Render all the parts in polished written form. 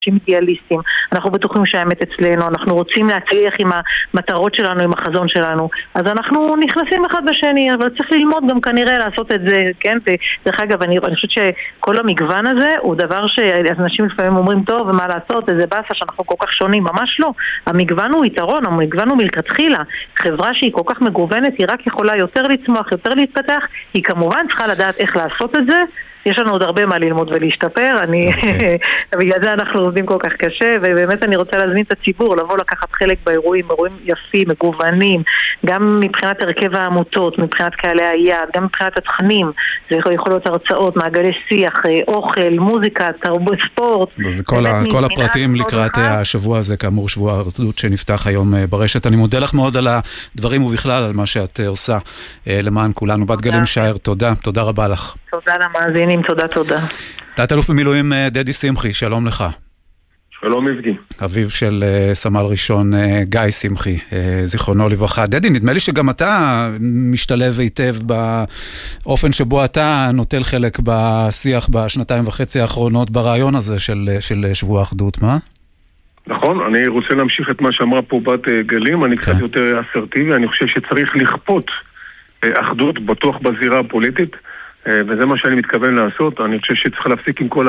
אידיאליסטים, אנחנו בטוחים שהאמת אצלנו, אנחנו רוצים להצליח עם המטרות שלנו, עם החזון שלנו, אז אנחנו נכנסים אחד בשני, אבל צריך ללמוד גם כנראה לעשות את זה, כן? דרך אגב, אני חושבת שכל המגוון הזה הוא דבר שאנשים לפעמים אומרים טוב, ומה לעשות, איזה באסה שאנחנו כל כך שונים, ממש לא. המגוון הוא יתרון, המגוון הוא מלכתחילה. חברה שהיא כל כך מגוונת, היא רק יכולה יותר לצמוח, יותר להתפתח, היא כמובן צריכה לדעת איך לעשות את זה. יש לנו עוד הרבה מה ללמוד ולהשתפר, בגלל זה אנחנו עובדים כל כך קשה, ובאמת אני רוצה להזמין את הציבור, לבוא לקחת חלק באירועים, אירועים יפים, מגוונים, גם מבחינת הרכב העמותות, מבחינת קהלי היעד, גם מבחינת התכנים, זה יכול להיות הרצאות, מעגלי שיח, אוכל, מוזיקה, תרבות, ספורט. אז כל הפרטים לקראת השבוע הזה, כאמור שבוע האחדות שנפתח היום ברשת. אני מודה לך מאוד על הדברים ובכלל על מה שאת עושה למען כולנו. בת גלים שער, תודה רבה לך. תודה למאזינים, תודה. תת-אלוף במילואים דדי שמחי, שלום לך. שלום מבגי. אביו של סמל ראשון גיא שמחי, זיכרונו לברכה. דדי, נדמה לי שגם אתה משתלב היטב באופן שבו אתה נוטל חלק בשיח בשנתיים וחצי האחרונות ברעיון הזה של שבוע האחדות, מה? נכון, אני רוצה להמשיך את מה שאמרה פה בת גלים, אני קצת יותר אסרטיבי, אני חושב שצריך לכפות אחדות בטוח בזירה הפוליטית, וזה מה שאני מתכוון לעשות. אני חושב שצריך להפסיק עם כל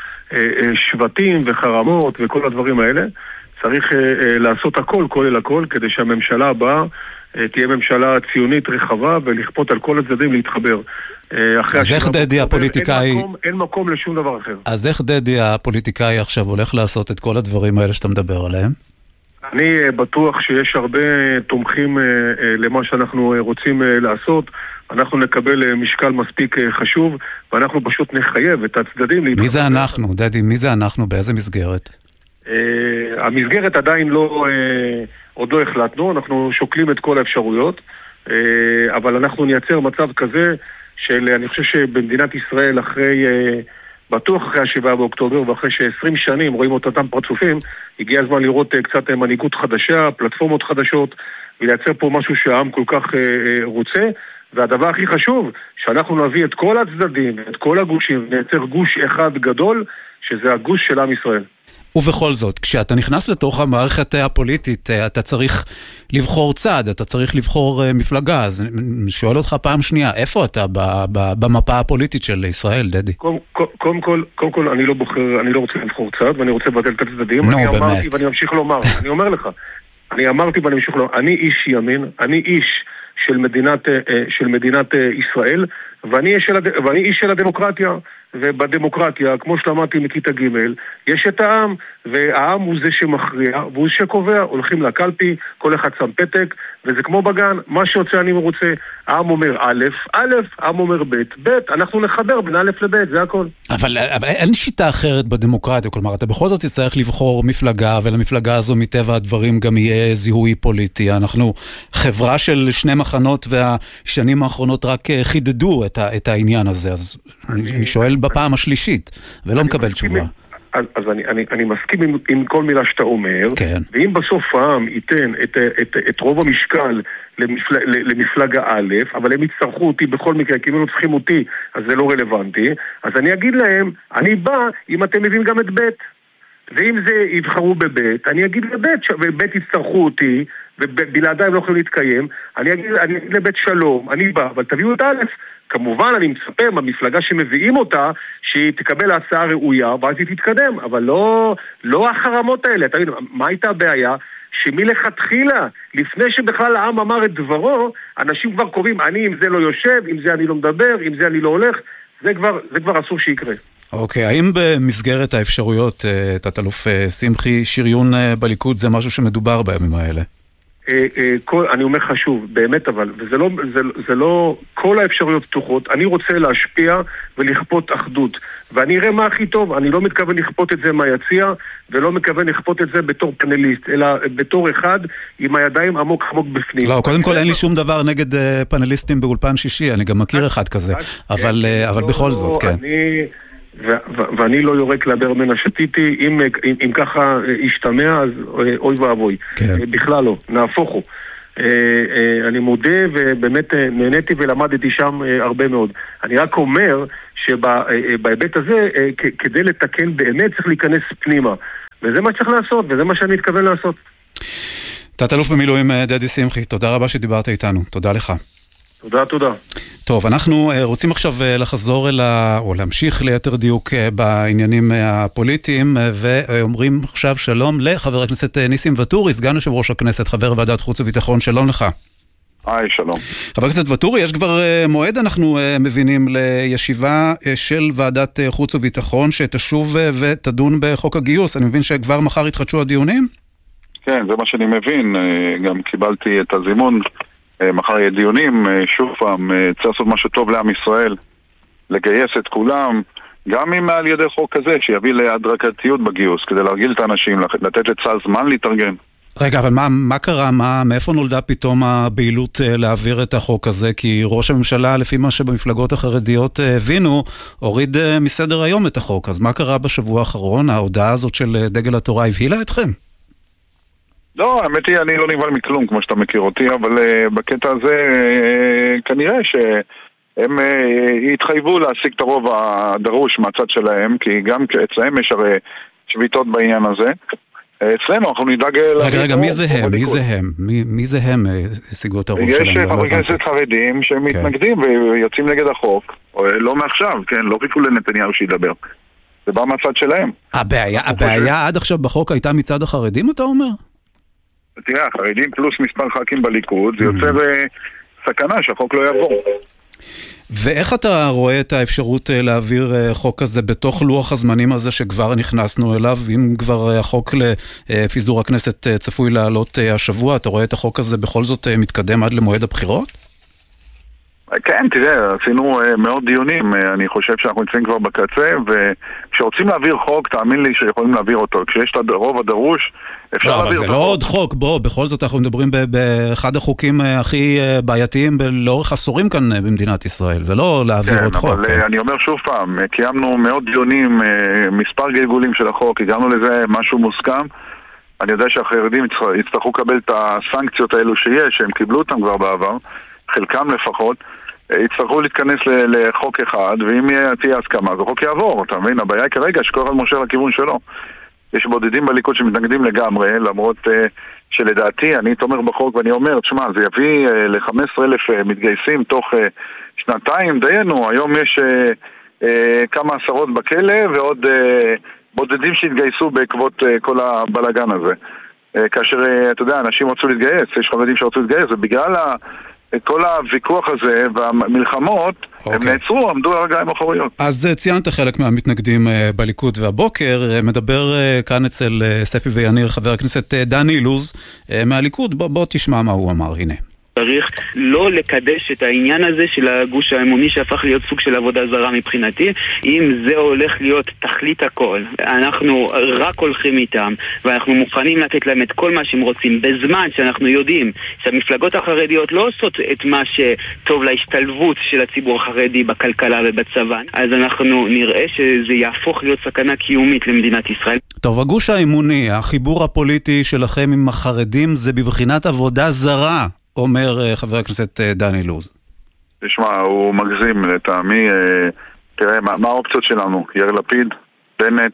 השבטים וחרמות וכל הדברים האלה. צריך לעשות הכל, כולל הכל, כדי שהממשלה הבאה תהיה ממשלה ציונית רחבה ולכפות על כל הצדדים להתחבר. אז איך דדי הפוליטיקאי... אין מקום לשום דבר אחר. אז איך דדי הפוליטיקאי עכשיו הולך לעשות את כל הדברים האלה שאתה מדבר עליהם? אני בטוח שיש הרבה תומכים למה שאנחנו רוצים לעשות. אנחנו נקבל משקל מספיק חשוב, ואנחנו פשוט נחייב את הצדדים להתחבר. מי זה אנחנו, דדי? מי זה אנחנו? באיזה מסגרת? המסגרת עדיין עוד לא החלטנו, אנחנו שוקלים את כל האפשרויות, אבל אנחנו נייצר מצב כזה אני חושב שבמדינת ישראל בטוח אחרי ה7 באוקטובר ואחרי ש20 שנים רואים אותם פרצופים, הגיע הזמן לראות קצת מנהיגות חדשה, פלטפורמות חדשות, ולייצר פה משהו שהעם כל כך רוצה. והדבר הכי חשוב, שאנחנו נביא את כל הצדדים, את כל הגושים, נייצר גוש אחד גדול, שזה הגוש של עם ישראל. ובכל זאת, כשאתה נכנס לתוך המערכת הפוליטית, אתה צריך לבחור צד, אתה צריך לבחור מפלגה, אז אני שואל אותך פעם שנייה, איפה אתה במפה הפוליטית של ישראל, דדי? קודם כל, אני לא רוצה לבחור צד, ואני רוצה לבטל את הצדדים. נו, באמת. אני אמרתי ואני ממשיך לומר, אני אומר לך, אני איש ימין, אני איש של מדינת ישראל, ואני איש של הדמוקרטיה, ובדמוקרטיה, כמו שלמדתי מכיתה ג', יש את העם, והעם הוא זה שמכריע, והוא זה שקובע, הולכים לקלפי, כל אחד שם פתק, וזה כמו בגן, מה שיוצא אני מרוצה, העם אומר א', העם אומר ב', אנחנו נחבר בין א' לב', זה הכל. אבל אין שיטה אחרת בדמוקרטיה, כלומר, אתה בכל זאת צריך לבחור מפלגה, ולמפלגה הזו מטבע הדברים גם יהיה זיהוי פוליטי. אנחנו חברה של שני מחנות, והשנים האחרונות רק חידדו את העניין הזה, אז אני שואל בפעם השלישית, ולא מקבל תשובה. אז אני מסכים עם כל מילה שאתה אומר, כן. ואם בסוף העם ייתן את רוב המשקל למפלגה א', אבל הם יצטרכו אותי בכל מקרה, כי אם הם לא צריכים אותי, אז זה לא רלוונטי, אז אני אגיד להם, אני בא אם אתם מביאים גם את ב', ואם זה יבחרו בב', אני אגיד לב', וב' יצטרכו אותי, ובלעדיי הם לא יכולים להתקיים, אני אגיד לב' שלום, אני בא, אבל תביאו את א', כמובן אני מצפה במפלגה שמביאים אותה שהיא תקבל הצעה ראויה ואז היא תתקדם, אבל לא החרמות האלה. תגיד, מה הייתה הבעיה? שמלכתחילה, לפני שבכלל העם אמר את דברו, אנשים כבר קוראים, אני עם זה לא יושב, עם זה אני לא מדבר, עם זה אני לא הולך, זה כבר אסור שיקרה. אוקיי, האם במסגרת האפשרויות, תת-אלוף שמחי, שריון בליכוד זה משהו שמדובר בימים האלה? אני אומר חשוב, באמת, אבל זה לא כל האפשרויות פתוחות. אני רוצה להשפיע ולכפות אחדות, ואני אראה מה הכי טוב. אני לא מתכוון לכפות את זה מהיציע, ולא מתכוון לכפות את זה בתור פאנליסט, אלא בתור אחד עם הידיים עמוק בפנים. לא, קודם כל אין לי שום דבר נגד פאנליסטים באולפן שישי, אני גם מכיר אחד כזה, אבל בכל זאת, כן. ואני לא יורק לדבר מן השתיתי, אם ככה ישתמע, אז אוי ואבוי. בכלל לא, נהפוך הוא. אני מודה ובאמת נהניתי ולמדתי שם הרבה מאוד. אני רק אומר שבהיבט הזה, כדי לתקן באמת צריך להיכנס פנימה. וזה מה שצריך לעשות, וזה מה שאני מתכוון לעשות. תת-אלוף במילואים דדי שמחי, תודה רבה שדיברת איתנו. תודה לך. תודה. טוב, אנחנו רוצים עכשיו לחזור או להמשיך ליתר דיוק בעניינים הפוליטיים, ואומרים עכשיו שלום לחבר הכנסת ניסים ואטורי, סגן יושב ראש הכנסת, חבר ועדת חוץ וביטחון. שלום לך. היי, שלום. חבר הכנסת ואטורי, יש כבר מועד, אנחנו מבינים, לישיבה של ועדת חוץ וביטחון שתשוב ותדון בחוק הגיוס. אני מבין שכבר מחר התחדשו הדיונים? כן, זה מה שאני מבין. גם קיבלתי את הזימון. מחר יהיה דיונים, שוב פעם, צריך לעשות משהו טוב לעם ישראל, לגייס את כולם, גם אם על ידי חוק כזה, שיביא להדרגתיות בגיוס, כדי להרגיל את האנשים, לתת לצה"ל זמן להתארגן. רגע, אבל מה קרה? מאיפה נולדה פתאום הבעילות להעביר את החוק הזה? כי ראש הממשלה, לפי מה שבמפלגות החרדיות הבינו, הוריד מסדר היום את החוק. אז מה קרה בשבוע האחרון? ההודעה הזאת של דגל התורה הבהילה אתכם? לא, האמת היא, אני לא נבהל מכלום, כמו שאתה מכיר אותי, אבל בקטע הזה כנראה שהם התחייבו להשיג את הרוב הדרוש מהצד שלהם, כי גם אצלהם יש הרי שביתות בעניין הזה. אצלנו אנחנו נדאג... רגע, מי זה הם? מי זה הם השיגו את הרוב שלהם? יש חברי כנסת חרדים שמתנגדים ויוצאים נגד החוק, לא מעכשיו, כן, לא חיכו לנתניהו שידבר. זה בא מהצד שלהם. הבעיה עד עכשיו בחוק הייתה מצד החרדים, אתה אומר? תראה, החרדים פלוס מספר ח"כים בליכוד, זה יוצר סכנה שהחוק לא יעבור. ואיך אתה רואה את האפשרות להעביר חוק כזה בתוך לוח הזמנים הזה שכבר נכנסנו אליו, אם כבר החוק לפיזור הכנסת צפוי לעלות השבוע, אתה רואה את החוק הזה בכל זאת מתקדם עד למועד הבחירות? כן, תראה, עשינו מאוד דיונים, אני חושב שאנחנו נמצאים כבר בקצה, וכשרוצים להעביר חוק, תאמין לי שיכולים להעביר אותו. כשיש את הרוב הדרוש, אפשר להעביר אותו. אבל זה לא עוד חוק, בכל זאת אנחנו מדברים באחד החוקים הכי בעייתיים לאורך עשורים כאן במדינת ישראל, זה לא להעביר עוד חוק. אבל אני אומר שוב פעם, קיימנו מאוד דיונים, מספר גלגולים של החוק, הגענו לזה משהו מוסכם, אני יודע שהחרדים יצטרכו לקבל את הסנקציות האלו שיש, שהם קיבלו אותם כבר בעבר, חלקם לפחות, יצטרכו להתכנס לחוק אחד, ואם תהיה הסכמה, אז החוק יעבור, אתה מבין? הבעיה כרגע שכל אחד מושך לכיוון שלו. יש בודדים בליכוד שמתנגדים לגמרי, למרות שלדעתי, אני תומך בחוק ואני אומר, תשמע, זה יביא ל-15,000 מתגייסים תוך שנתיים, דיינו, היום יש כמה עשרות בכלא, ועוד בודדים שהתגייסו בעקבות כל הבלגן הזה. כאשר, אתה יודע, אנשים רצו להתגייס, יש חרדים שרצו להתגייס, ובגלל כל הוויכוח הזה והמלחמות, הם נעצרו, עמדו על הרגליים האחוריות. אז ציינת חלק מהמתנגדים בליכוד, והבוקר מדבר כאן אצל ספי ויניר חבר הכנסת דני אילוז מהליכוד. בוא תשמע מה הוא אמר, הנה. צריך לא לקדש את העניין הזה של הגוש האמוני שהפך להיות סוג של עבודה זרה מבחינתי. אם זה הולך להיות תכלית הכל, אנחנו רק הולכים איתם ואנחנו מוכנים לתת להם את כל מה שהם רוצים, בזמן שאנחנו יודעים שהמפלגות החרדיות לא עושות את מה שטוב להשתלבות של הציבור החרדי בכלכלה ובצבא, אז אנחנו נראה שזה יהפוך להיות סכנה קיומית למדינת ישראל. טוב, הגוש האמוני, החיבור הפוליטי שלכם עם החרדים זה בבחינת עבודה זרה, אומר חבר הכנסת דני אילוז. תשמע, הוא מגזים לטעמי. תראה, מה האופציות שלנו? יאיר לפיד, בנט,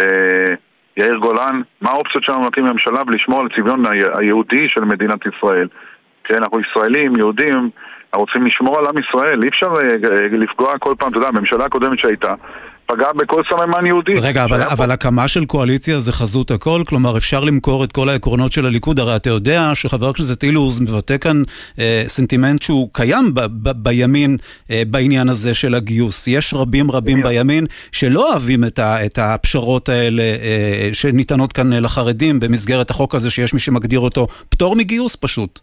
יאיר גולן, מה האופציות שלנו להקים ממשלה ולשמור על הצביון היהודי של מדינת ישראל? כן, אנחנו ישראלים, יהודים, רוצים לשמור על עם ישראל. אי אפשר לפגוע כל פעם, אתה יודע, הממשלה הקודמת שהייתה פגע בכל סממן יהודי. רגע, אבל הקמה של קואליציה זה חזות הכל? כלומר, אפשר למכור את כל העקרונות של הליכוד? הרי אתה יודע שחבר הכנסת אילוז מבטא כאן סנטימנט שהוא קיים בימין בעניין הזה של הגיוס. יש רבים בימין שלא אוהבים את הפשרות האלה שניתנות כאן לחרדים במסגרת החוק הזה שיש מי שמגדיר אותו פטור מגיוס פשוט.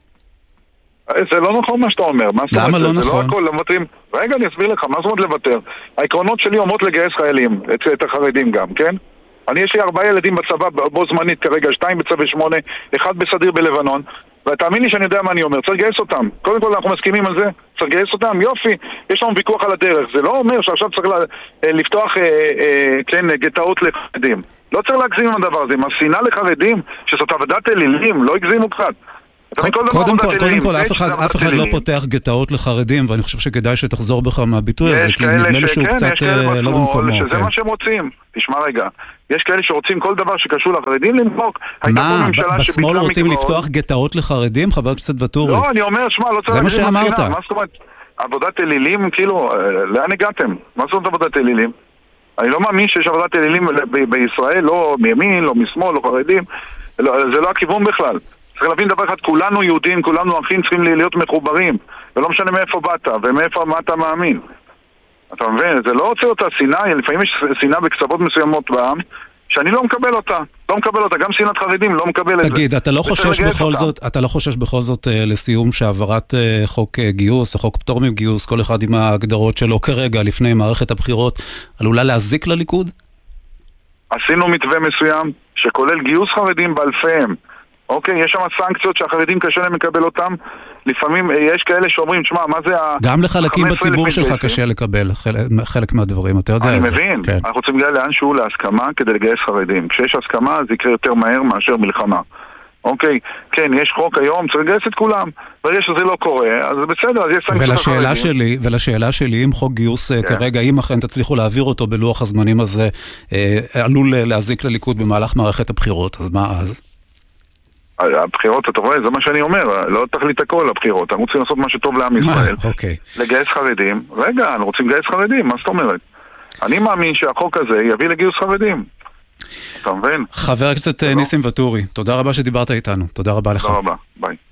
זה לא נכון מה שאתה אומר. למה לא נכון? זה לא הכל, למותרים. רגע, אני אסביר לך, מה זאת אומרת לוותר? העקרונות שלי אומרות לגייס חיילים, את החרדים גם, כן? יש לי 4 ילדים בצבא בו זמנית כרגע, 2 בצבא 8, 1 בסדיר בלבנון, ותאמין לי שאני יודע מה אני אומר, צריך לגייס אותם. קודם כל אנחנו מסכימים על זה, צריך לגייס אותם, יופי, יש לנו ויכוח על הדרך. זה לא אומר שעכשיו צריך לפתוח גטאות לחרדים. לא צריך להגזים עם הדבר הזה, עם השנאה לחרדים, שזאת עבודת אלילים, לא הגזימו קצת. קודם כל, אף אחד לא פותח גטאות לחרדים, ואני חושב שכדאי שתחזור בך מהביטוי הזה, כי נדמה לי שהוא קצת לא במקומו. שזה מה שהם רוצים. תשמע רגע, יש כאלה שרוצים כל דבר שקשור לחרדים למחוק. מה, בשמאל רוצים לפתוח גטאות לחרדים, חבר הכנסת ואטורי? לא, אני אומר, שמע, לא צריך... זה מה שאמרת. מה זאת אומרת? עבודת אלילים, כאילו, לאן הגעתם? מה זאת אומרת עבודת אלילים? אני לא מאמין שיש עבודת אלילים בישראל, לא מימין, לא משמאל, לא חרדים. זה לא הכיוון בכלל. צריך להבין דבר אחד, כולנו יהודים, כולנו אחים, צריכים להיות מחוברים. ולא משנה מאיפה באת ומאיפה מה אתה מאמין. אתה מבין? זה לא רוצה אותה שנאה, לפעמים יש שנאה בקצוות מסוימות בעם, שאני לא מקבל אותה. לא מקבל אותה, גם שנאת חרדים לא מקבל את זה. תגיד, אתה לא חושש בכל זאת לסיום שהעברת חוק גיוס, החוק פטור מגיוס, כל אחד עם ההגדרות שלו כרגע לפני מערכת הבחירות, עלולה להזיק לליכוד? עשינו מתווה מסוים שכולל גיוס חרדים באלפיהם. אוקיי, יש שם סנקציות שהחרדים קשה להם לקבל אותם. לפעמים יש כאלה שאומרים, תשמע, מה זה גם לחלקים בציבור שלך קשה לקבל חלק מהדברים, אתה יודע את זה. אני מבין, אנחנו רוצים להגיע לאנשהו להסכמה כדי לגייס חרדים. כשיש הסכמה זה יקרה יותר מהר מאשר מלחמה. אוקיי, כן, יש חוק היום, צריך לגייס את כולם. ברגע שזה לא קורה, אז בסדר, אז יש סנקציות החרדים. ולשאלה שלי, אם חוק גיוס כרגע, אם אכן תצליחו להעביר אותו בלוח הזמנים הזה, עלול להזיק לליכוד במהלך מערכת הבחירות, אז מה אז? הבחירות, אתה רואה, זה מה שאני אומר, לא תחליט הכל הבחירות, אנחנו רוצים לעשות מה שטוב לעם ישראל. לגייס חרדים, רגע, אנחנו רוצים לגייס חרדים, מה זאת אומרת? אני מאמין שהחוק הזה יביא לגיוס חרדים. אתה מבין? חבר הכנסת ניסים ואטורי, תודה רבה שדיברת איתנו, תודה רבה לך. תודה רבה, ביי.